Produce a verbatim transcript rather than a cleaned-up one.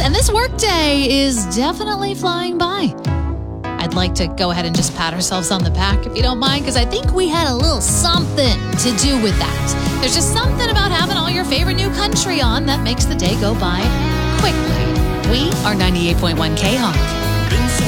And this workday is definitely flying by. I'd like to go ahead and just pat ourselves on the back, if you don't mind, because I think we had a little something to do with that. There's just something about having all your favorite new country on that makes the day go by quickly. We are ninety-eight point one K-Hawk.